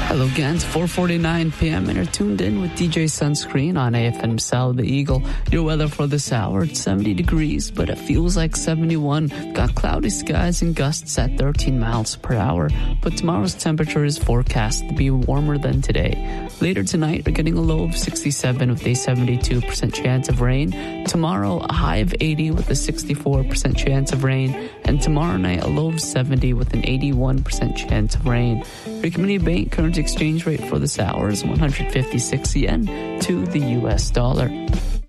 Hello again, it's 4:49 p.m. and you're tuned in with DJ Sunscreen on AFM South the Eagle. Your weather for this hour, it's 70 degrees, but it feels like 71. Got cloudy skies and gusts at 13 miles per hour, but tomorrow's temperature is forecast to be warmer than today. Later tonight, we're getting a low of 67 with a 72% chance of rain. Tomorrow, a high of 80 with a 64% chance of rain. And tomorrow night, a low of 70 with an 81% chance of rain. Your Community Bank current exchange rate for this hour is 156 yen to the US dollar.